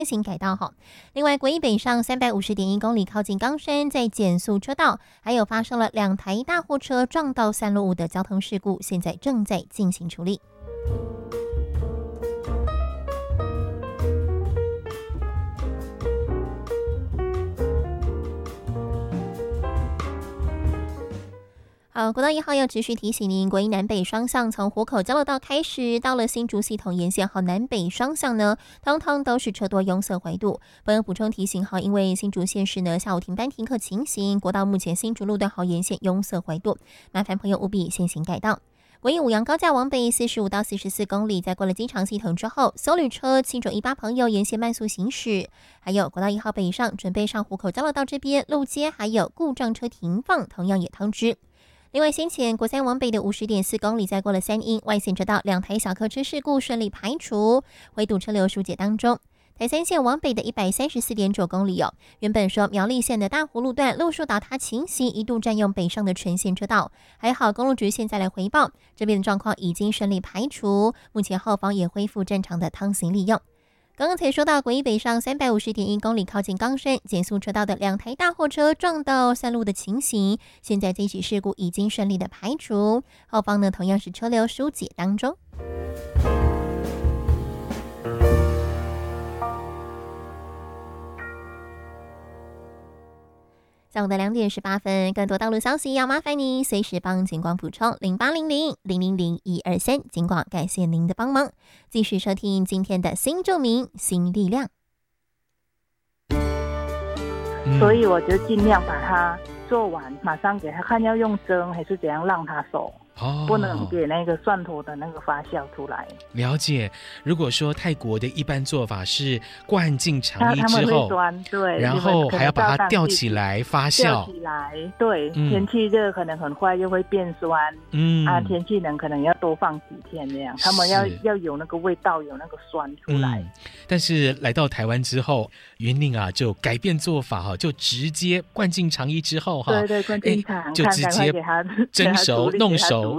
行改道哈。另外，国一北上350.1公里靠近冈山，在减速车道，还有发生了2台大货车撞到散落物的交通事故，现在正在进行处理。好，国道1号要持续提醒您，国一南北双向从湖口交流道开始，到了新竹系统沿线好南北双向呢，通通都是车多拥塞回堵。本人补充提醒，因为新竹县市呢下午停班停课情形，国道目前新竹路段好沿线拥塞回堵，麻烦朋友务必先行改道。国一五杨高架往北45到44公里，在过了机场系统之后，休旅车718朋友沿线慢速行驶。还有国道1号北上，准备上湖口交流道这边路街还有故障车停放，同样也通知。另外，先前国三往北的50.4公里，在过了3英外线车道2台小客车事故顺利排除，回堵车流疏解当中。台三线往北的134.9公里原本说苗栗县的大湖路段路树倒塌情形一度占用北上的全线车道，还好公路局现在来回报，这边的状况已经顺利排除，目前后方也恢复正常的通行利用。刚刚才说到国一北上350.1公里靠近冈山减速车道的2台大货车撞到散路的情形，现在这起事故已经顺利的排除，后方呢同样是车流疏解当中。下午的2点18分，更多道路消息要麻烦您随时帮警广补充0800-000-123，警广感谢您的帮忙。继续收听今天的新著名新力量。 所以我就尽量把它做完，马上给他看要用蒸还是怎样让他熟。不能给那个蒜头的那个发酵出来。 了解。如果说泰国的一般做法是灌进肠衣之后， 对， 然后还要把它吊起来发酵。 吊起来，对，天气热可能很快就会变酸。天气冷可能要多放几天这样。他们要有那个味道，有那个酸出来。 但是来到台湾之后，云令就改变做法就直接灌进肠衣之后对，灌进肠， 就直接蒸熟弄熟。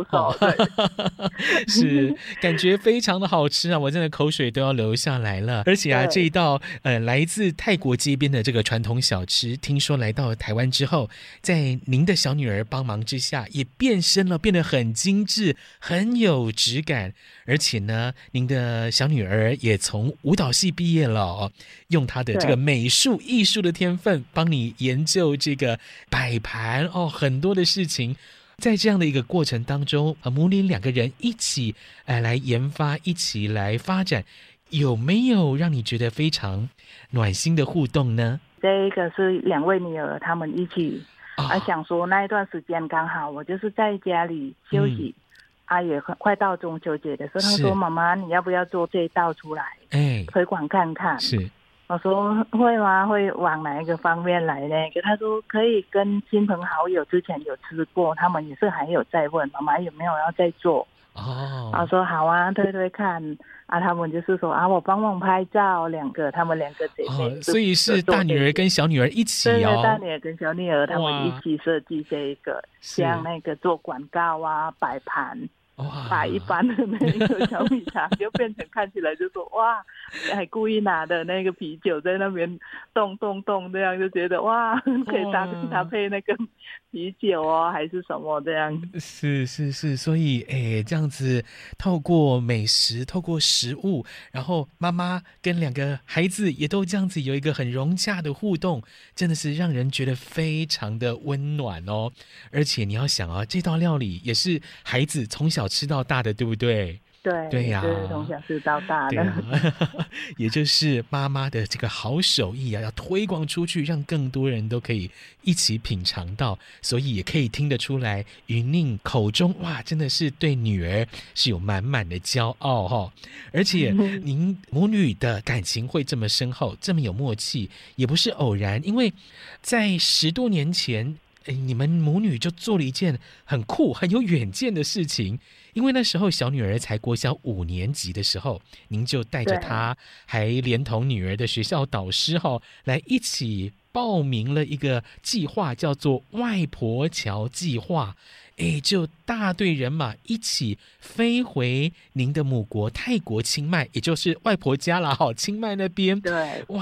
是感觉非常的好吃啊！我真的口水都要流下来了。而且这一道来自泰国街边的这个传统小吃，听说来到台湾之后，在您的小女儿帮忙之下，也变身了，变得很精致，很有质感。而且呢，您的小女儿也从舞蹈系毕业了用她的这个美术艺术的天分，帮你研究这个摆盘很多的事情。在这样的一个过程当中，母女2个人一起来研发，一起来发展，有没有让你觉得非常暖心的互动呢？ 这个是2位女儿她们一起想说那一段时间刚好我就是在家里休息，也快到中秋节的时候，她说妈妈你要不要做这一道出来推广看看。 是， 我说会吗？会往哪一个方面来呢？他说可以跟亲朋好友之前有吃过，他们也是还有在问妈妈有没有要再做。我说好啊，推推看他们就是说我帮忙拍照他们2个姐妹所以是大女儿跟小女儿一起对，大女儿跟小女儿他们一起设计这一个，像那个做广告摆盘。把一般的那个小米茶就变成看起来就说哇，还故意拿的那个啤酒在那边动这样，就觉得哇可以搭配那个啤酒还是什么这样。 是，所以这样子透过美食，透过食物，然后妈妈跟2个孩子也都这样子有一个很融洽的互动，真的是让人觉得非常的温暖而且你要想这道料理也是孩子从小吃到大的，对不对？ 对呀，就是从小吃到大的。 也就是妈妈的这个好手艺要推广出去，让更多人都可以一起品尝到，所以也可以听得出来云令口中真的是对女儿是有满满的骄傲而且您母女的感情会这么深厚，这么有默契，也不是偶然，因为在10多年前你们母女就做了一件很酷很有远见的事情。因为那时候小女儿才国小5年级的时候，您就带着她还连同女儿的学校导师来一起报名了一个计划，叫做外婆桥计划。 就大队人马一起飞回您的母国泰国清迈，也就是外婆家啦，清迈那边。 对， 哇，